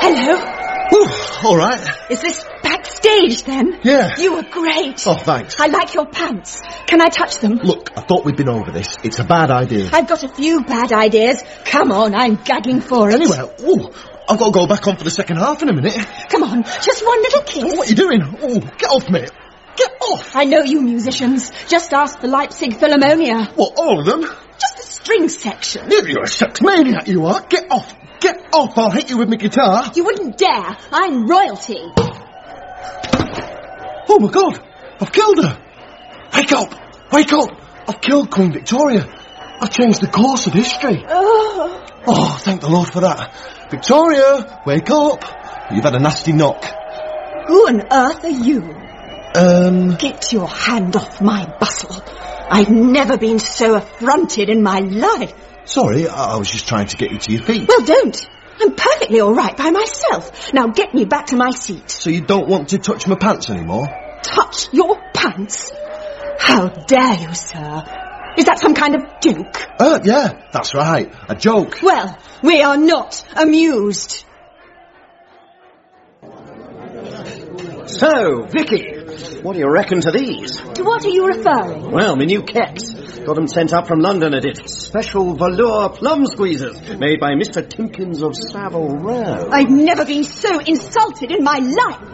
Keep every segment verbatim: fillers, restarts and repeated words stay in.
Hello. Ooh, all right. Is this backstage, then? Yeah. You were great. Oh, thanks. I like your pants. Can I touch them? Look, I thought we'd been over this. It's a bad idea. I've got a few bad ideas. Come on, I'm gagging for it. Anyway, ooh, I've got to go back on for the second half in a minute. Come on, just one little kiss. What are you doing? Ooh, get off me. Get off. I know you musicians. Just ask the Leipzig Philharmonia. What, all of them? Just the string section. You're a sex maniac, you are. Get off. Get off, I'll hit you with my guitar. You wouldn't dare. I'm royalty. Oh, my God. I've killed her. Wake up. Wake up. I've killed Queen Victoria. I've changed the course of history. Oh. Oh, thank the Lord for that. Victoria, wake up. You've had a nasty knock. Who on earth are you? Um... Get your hand off my bustle. I've never been so affronted in my life. Sorry, I, I was just trying to get you to your feet. Well, don't. I'm perfectly all right by myself. Now get me back to my seat. So you don't want to touch my pants anymore? Touch your pants? How dare you, sir? Is that some kind of joke? Uh, yeah, that's right. A joke. Well, we are not amused. So, Vicky, what do you reckon to these? To what are you referring? Well, my new keks. Got them sent up from London, I did. Special velour plum squeezers, made by Mister Timkins of Savile Row. I've never been so insulted in my life.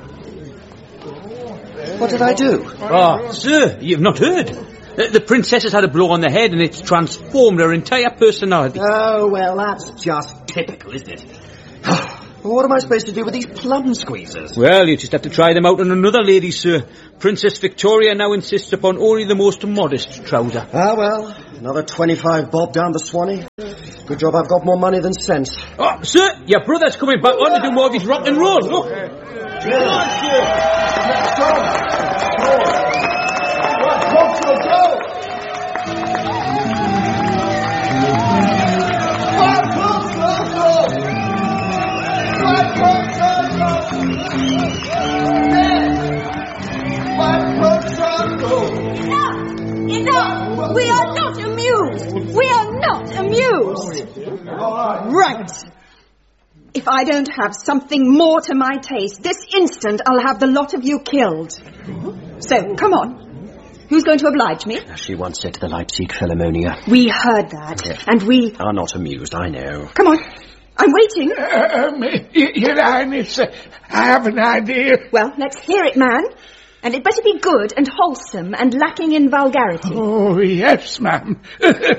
What did I do? Ah, sir, you've not heard. Uh, the princess has had a blow on the head and it's transformed her entire personality. Oh, well, that's just typical, isn't it? Well, what am I supposed to do with these plum squeezers? Well, you just have to try them out on another lady, sir. Princess Victoria now insists upon only the most modest trouser. Ah, well, another twenty-five bob down the Swanee. Good job I've got more money than sense. Oh, sir, your brother's coming back on to do more of his rock and roll. Look. Come on, sir. Let's go. Let's go. Go. Enough! We are not amused! We are not amused! Right. If I don't have something more to my taste, this instant I'll have the lot of you killed. So, come on. Who's going to oblige me? She once said to the Leipzig Philharmonia. We heard that, Yes. and we... Are not amused, I know. Come on. I'm waiting. Um, y- Your Highness, uh, I have an idea. Well, let's hear it, man. And it better be good and wholesome and lacking in vulgarity. Oh, yes, ma'am.